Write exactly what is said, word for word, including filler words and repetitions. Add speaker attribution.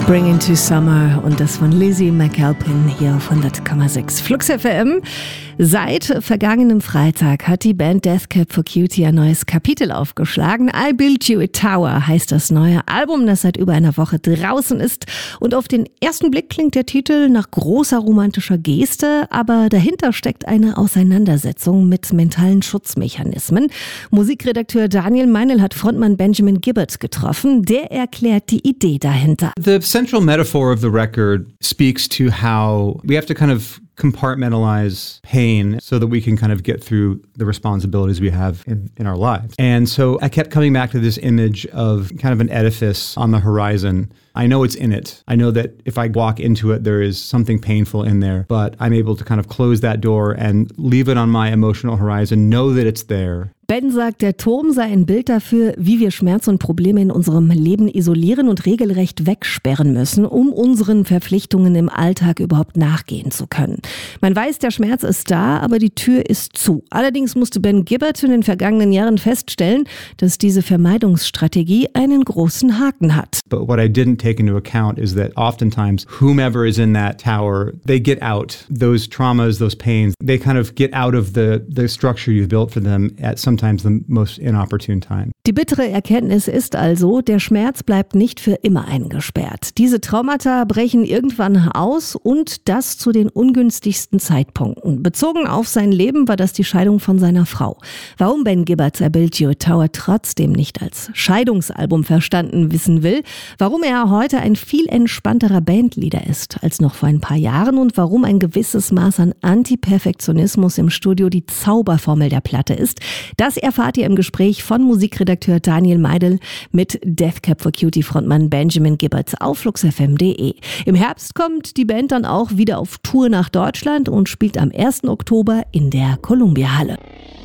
Speaker 1: Spring into Summer und das von Lizzie McAlpin hier auf hundert Komma sechs Flux F M. Seit vergangenem Freitag hat die Band Death Cab for Cutie ein neues Kapitel aufgeschlagen. I Built You a Tower heißt das neue Album, das seit über einer Woche draußen ist. Und auf den ersten Blick klingt der Titel nach großer romantischer Geste, aber dahinter steckt eine Auseinandersetzung mit mentalen Schutzmechanismen. Musikredakteur Daniel Meinl hat Frontmann Benjamin Gibbard getroffen. Der erklärt die Idee dahinter.
Speaker 2: The central metaphor of the record speaks to how we have to kind of compartmentalize pain so that we can kind of get through the responsibilities we have in, in our lives. And so I kept coming back to this image of kind of an edifice on the horizon. I know it's in it. I know that if I walk into it, there is something painful in there, but I'm able to kind of close that door and leave it on my emotional horizon, know that it's there.
Speaker 1: Ben sagt, der Turm sei ein Bild dafür, wie wir Schmerz und Probleme in unserem Leben isolieren und regelrecht wegsperren müssen, um unseren Verpflichtungen im Alltag überhaupt nachgehen zu können. Man weiß, der Schmerz ist da, aber die Tür ist zu. Allerdings musste Ben Gibbard in den vergangenen Jahren feststellen, dass diese Vermeidungsstrategie einen großen Haken hat.
Speaker 2: But what I didn't take into account is that oftentimes whomever is in that tower, they get out. Those traumas, those pains, they kind of get out of the, the structure you've built for them at some Sometimes the most inopportune time.
Speaker 1: Die bittere Erkenntnis ist also, der Schmerz bleibt nicht für immer eingesperrt. Diese Traumata brechen irgendwann aus und das zu den ungünstigsten Zeitpunkten. Bezogen auf sein Leben war das die Scheidung von seiner Frau. Warum Ben Gibbard I Built You a Tower trotzdem nicht als Scheidungsalbum verstanden wissen will, warum er heute ein viel entspannterer Bandleader ist als noch vor ein paar Jahren und warum ein gewisses Maß an Anti-Perfektionismus im Studio die Zauberformel der Platte ist, das erfahrt ihr im Gespräch von Musikredakteur Daniel Meinl mit Death Cab for Cutie Frontmann Benjamin Gibbard auf flux f m punkt d e. Im Herbst kommt die Band dann auch wieder auf Tour nach Deutschland und spielt am ersten Oktober in der Columbia Halle.